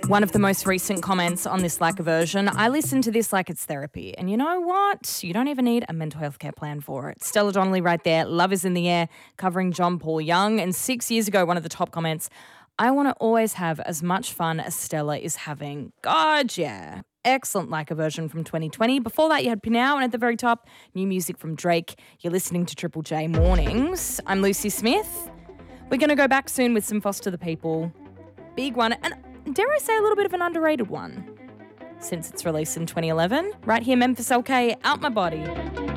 One of the most recent comments on this Like a version, I listen to this like it's therapy. And you know what? You don't even need a mental health care plan for it. Stella Donnelly right there, Love is in the Air, covering John Paul Young. And 6 years ago, one of the top comments, I want to always have as much fun as Stella is having. God, yeah. Excellent Like a version from 2020. Before that, you had Pinau, and at the very top, new music from Drake. You're listening to Triple J Mornings. I'm Lucy Smith. We're going to go back soon with some Foster the People. Big one, and dare I say a little bit of an underrated one, since its release in 2011. Right here, Memphis LK, Out My Body.